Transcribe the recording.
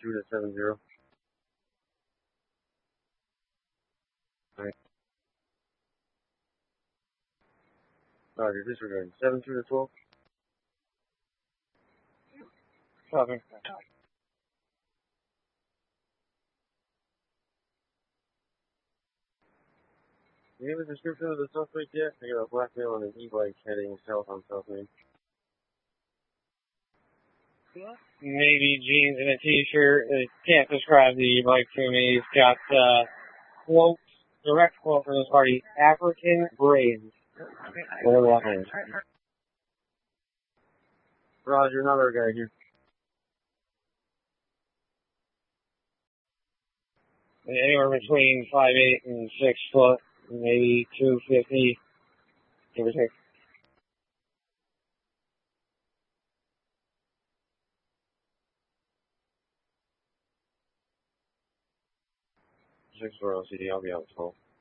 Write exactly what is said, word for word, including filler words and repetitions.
two to seven zero. Alright. Roger, disregard. seven two to twelve. Copy. Do you have a description of the suspect yet? I got a black male on an e-bike heading south on South Main. Navy jeans and a t-shirt. I can't describe the e-bike to me. He's got, uh, quote, direct quote from this party, African braids. Whatever that means. Roger, another guy here. Anywhere between five eight and six foot, maybe two fifty, give or take. six four L C D, I'll be out at twelve.